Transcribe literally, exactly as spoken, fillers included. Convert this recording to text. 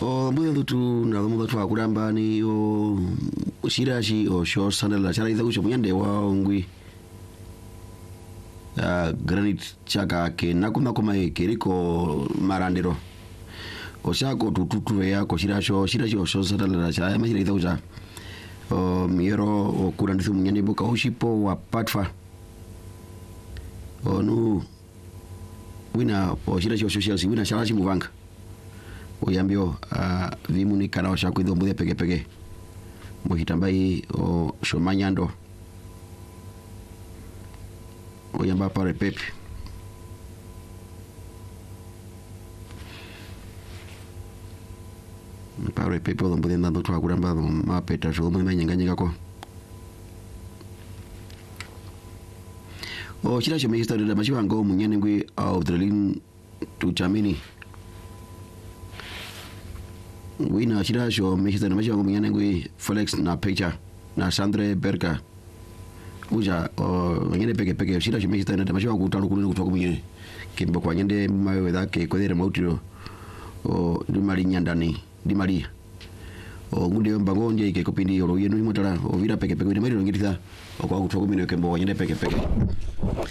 o mbuyo tu na mo twa kuramba ni o shirashi o shor sanala chara ida kucho munyande wa ngwi a granite chaka ke nakuma kuma keriko marandero o shako tututu ya ko shirasho shirashi o shor sanala chara ma ida kucha o miero o kurandithu munyande boka ushipo wa patfa o nu wina o shirashi o social si wina sharashi muvanga oyambio uh, vimu ni kana osha kuido mbude peke peke mohitambai o shomanyando oyamba pare pepe pare pepe o mbude ndando twa kuramba ma peta so mbude nyanga nyanga ko o chira chome history da machiwa ngo munyane ngwi of drilling to chamini wina shira sho mehita na macho ngomnyane ngui Felix na picture na Sandre Berka uja o ngene peke peke shira sho mehita na macho kutalu kulini kutoka mwenye kimbo kwa nyende mawe dake kodere mautiro o di mari nyandani di mari o ngude mbango nje ke kopindi oro yenu motara o vira peke peke di mari ngitisa o kwa kutoka mwenye kimbo kwa nyende peke peke